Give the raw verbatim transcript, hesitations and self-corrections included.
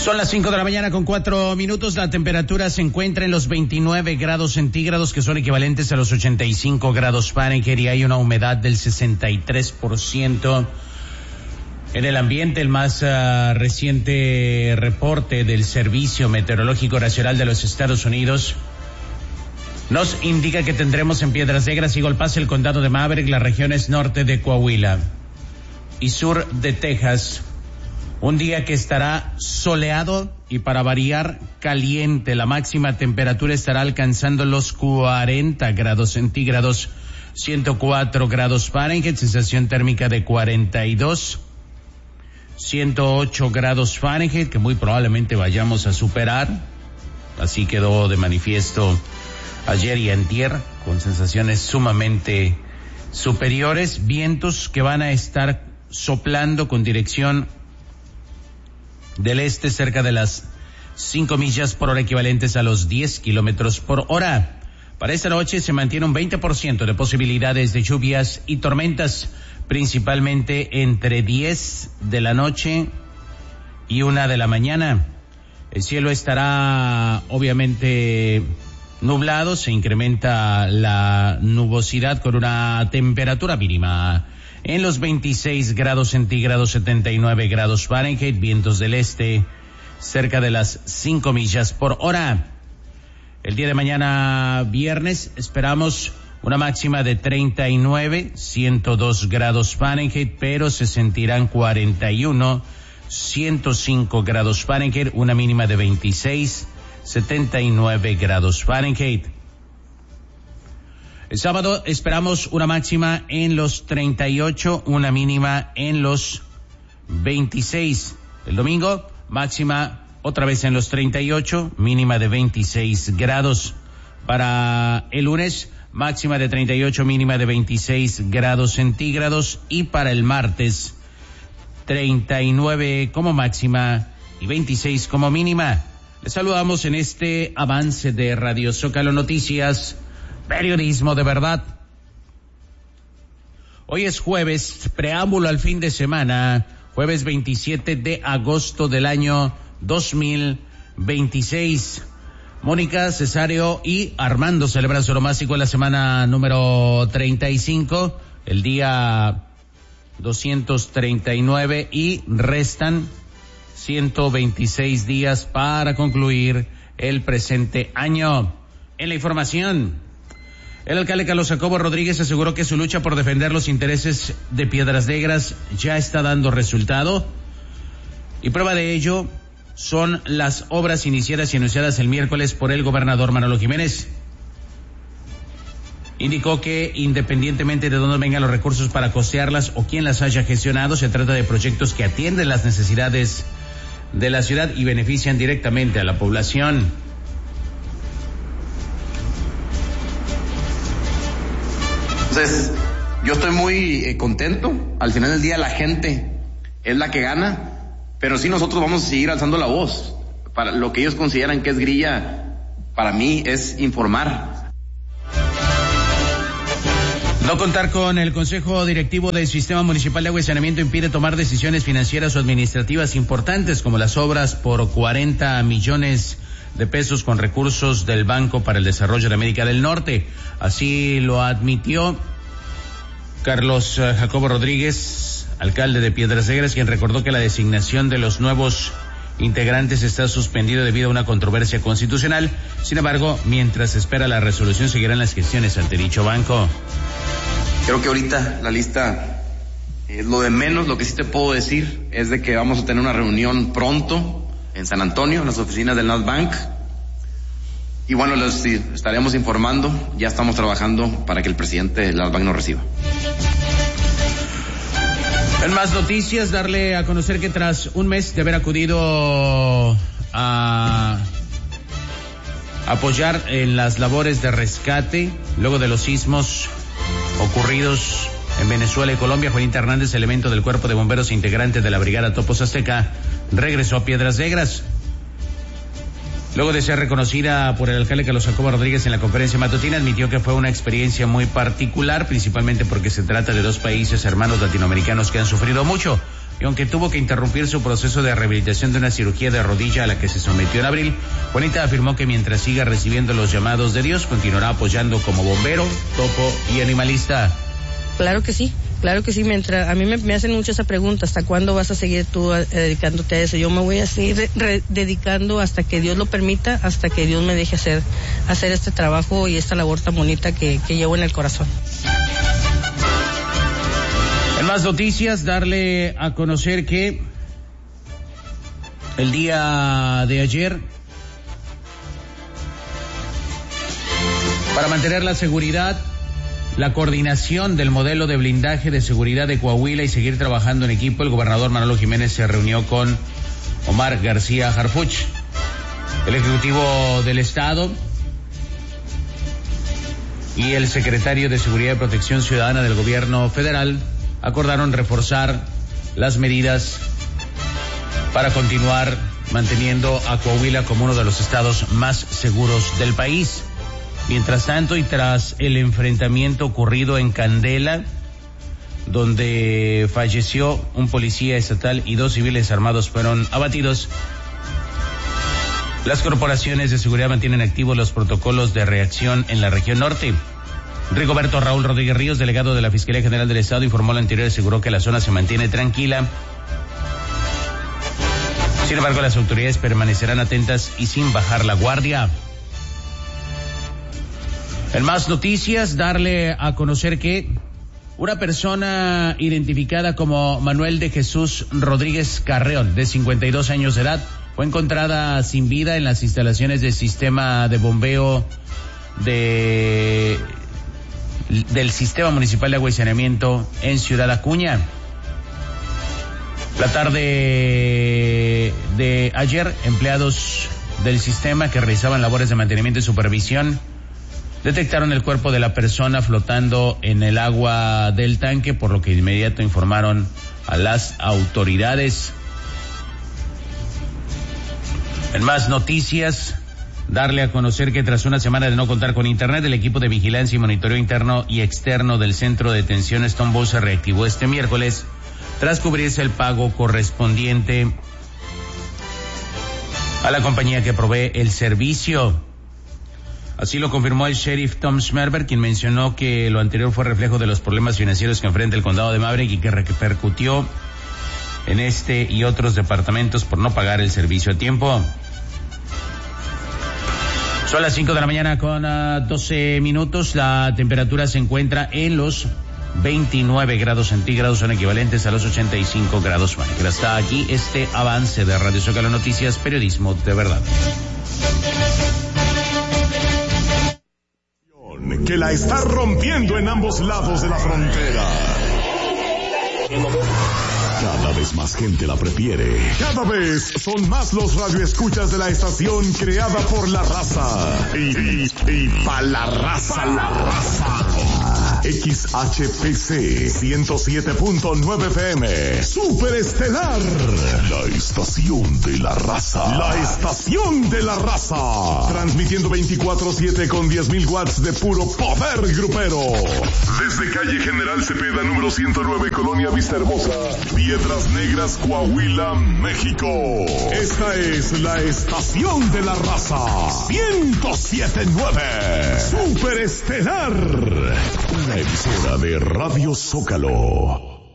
Son las cinco de la mañana con cuatro minutos. La temperatura se encuentra en los veintinueve grados centígrados, que son equivalentes a los ochenta y cinco grados Fahrenheit, y hay una humedad del sesenta y tres por ciento en el ambiente. El más uh, reciente reporte del Servicio Meteorológico Nacional de los Estados Unidos nos indica que tendremos en Piedras Negras y Golpaz, el condado de Maverick, las regiones norte de Coahuila y sur de Texas, un día que estará soleado y, para variar, caliente. La máxima temperatura estará alcanzando los cuarenta grados centígrados, ciento cuatro grados Fahrenheit, sensación térmica de cuarenta y dos, ciento ocho grados Fahrenheit, que muy probablemente vayamos a superar. Así quedó de manifiesto ayer y antier, con sensaciones sumamente superiores, vientos que van a estar soplando con dirección del este cerca de las cinco millas por hora, equivalentes a los diez kilómetros por hora. Para esta noche se mantiene un veinte por ciento de posibilidades de lluvias y tormentas, principalmente entre diez de la noche y una de la mañana. El cielo estará obviamente nublado, se incrementa la nubosidad con una temperatura mínima en los veintiséis grados centígrados, setenta y nueve grados Fahrenheit, vientos del este cerca de las cinco millas por hora. El día de mañana, viernes, esperamos una máxima de treinta y nueve, ciento dos grados Fahrenheit, pero se sentirán cuarenta y uno, ciento cinco grados Fahrenheit, una mínima de veintiséis, setenta y nueve grados Fahrenheit. El sábado esperamos una máxima en los treinta y ocho, una mínima en los veintiséis. El domingo, máxima otra vez en los treinta y ocho, mínima de veintiséis grados. Para el lunes, máxima de treinta y ocho, mínima de veintiséis grados centígrados. Y para el martes, treinta y nueve como máxima y veintiséis como mínima. Les saludamos en este avance de Radio Zócalo Noticias, periodismo de verdad. Hoy es jueves, preámbulo al fin de semana, jueves veintisiete de agosto del año dos mil veintiséis. Mónica, Cesario y Armando celebran su onomástico en la semana número treinta y cinco, el día doscientos treinta y nueve, y restan ciento veintiséis días para concluir el presente año. En la información, el alcalde Carlos Jacobo Rodríguez aseguró que su lucha por defender los intereses de Piedras Negras ya está dando resultado, y prueba de ello son las obras iniciadas y anunciadas el miércoles por el gobernador Manolo Jiménez. Indicó que independientemente de dónde vengan los recursos para costearlas o quién las haya gestionado, se trata de proyectos que atienden las necesidades de la ciudad y benefician directamente a la población. Entonces, yo estoy muy eh, contento. Al final del día la gente es la que gana, pero sí nosotros vamos a seguir alzando la voz. Para lo que ellos consideran que es grilla, para mí es informar. No contar con el Consejo Directivo del Sistema Municipal de Agua y Saneamiento impide tomar decisiones financieras o administrativas importantes, como las obras por cuarenta millones de pesos con recursos del Banco para el Desarrollo de América del Norte. Así lo admitió Carlos Jacobo Rodríguez, alcalde de Piedras Negras, quien recordó que la designación de los nuevos integrantes está suspendido debido a una controversia constitucional. Sin embargo, mientras se espera la resolución, seguirán las gestiones ante dicho banco. Creo que ahorita la lista es lo de menos. Lo que sí te puedo decir es de que vamos a tener una reunión pronto en San Antonio, en las oficinas del Nasbank. Y bueno, les estaremos informando. Ya estamos trabajando para que el presidente del Nasbank nos reciba. En más noticias, darle a conocer que tras un mes de haber acudido a apoyar en las labores de rescate luego de los sismos ocurridos en Venezuela y Colombia, Juanita Hernández, elemento del Cuerpo de Bomberos e integrante de la Brigada Topos Azteca, regresó a Piedras Negras. Luego de ser reconocida por el alcalde Carlos Jacobo Rodríguez en la conferencia matutina, admitió que fue una experiencia muy particular, principalmente porque se trata de dos países hermanos latinoamericanos que han sufrido mucho. y aunque tuvo que interrumpir su proceso de rehabilitación de una cirugía de rodilla a la que se sometió en abril, Juanita afirmó que mientras siga recibiendo los llamados de Dios, continuará apoyando como bombero, topo y animalista. Claro que sí. Claro que sí, mientras a mí me, me hacen mucho esa pregunta, ¿hasta cuándo vas a seguir tú eh, dedicándote a eso? Yo me voy a seguir re, dedicando hasta que Dios lo permita, hasta que Dios me deje hacer, hacer este trabajo y esta labor tan bonita que, que llevo en el corazón. En más noticias, darle a conocer que el día de ayer, para mantener la seguridad, la coordinación del modelo de blindaje de seguridad de Coahuila y seguir trabajando en equipo, el gobernador Manolo Jiménez se reunió con Omar García Harfuch, el ejecutivo del estado, y el secretario de Seguridad y Protección Ciudadana del gobierno federal acordaron reforzar las medidas para continuar manteniendo a Coahuila como uno de los estados más seguros del país. Mientras tanto, y tras el enfrentamiento ocurrido en Candela, donde falleció un policía estatal y dos civiles armados fueron abatidos, las corporaciones de seguridad mantienen activos los protocolos de reacción en la región norte. Rigoberto Raúl Rodríguez Ríos, delegado de la Fiscalía General del Estado, informó lo anterior y aseguró que la zona se mantiene tranquila. Sin embargo, las autoridades permanecerán atentas y sin bajar la guardia. En más noticias, darle a conocer que una persona identificada como Manuel de Jesús Rodríguez Carreón, de cincuenta y dos años de edad, fue encontrada sin vida en las instalaciones del sistema de bombeo de del Sistema Municipal de Agua y Saneamiento en Ciudad Acuña. La tarde de ayer, empleados del sistema que realizaban labores de mantenimiento y supervisión detectaron el cuerpo de la persona flotando en el agua del tanque, por lo que de inmediato informaron a las autoridades. En más noticias, darle a conocer que tras una semana de no contar con internet, el equipo de vigilancia y monitoreo interno y externo del Centro de Detención Stonebow se reactivó este miércoles tras cubrirse el pago correspondiente a la compañía que provee el servicio. Así lo confirmó el sheriff Tom Schmerber, quien mencionó que lo anterior fue reflejo de los problemas financieros que enfrenta el condado de Maverick y que repercutió en este y otros departamentos por no pagar el servicio a tiempo. Son las cinco de la mañana con uh, doce minutos. La temperatura se encuentra en los veintinueve grados centígrados, son equivalentes a los ochenta y cinco grados Fahrenheit. Hasta aquí este avance de Radio Zócalo Noticias, periodismo de verdad. Que la está rompiendo en ambos lados de la frontera. Cada vez más gente la prefiere. Cada vez son más los radioescuchas de la estación creada por la raza. Y, y, y pa' la raza. Pa' la raza. X H P C ciento siete punto nueve F M. Superestelar. La estación de la raza. La estación de la raza. Transmitiendo veinticuatro siete con diez mil watts de puro poder grupero. Desde calle General Cepeda, número ciento nueve, Colonia Vista Hermosa, Piedras Negras, Coahuila, México. Esta es la estación de la raza. ciento siete punto nueve. Superestelar. Una emisora de Radio Zócalo.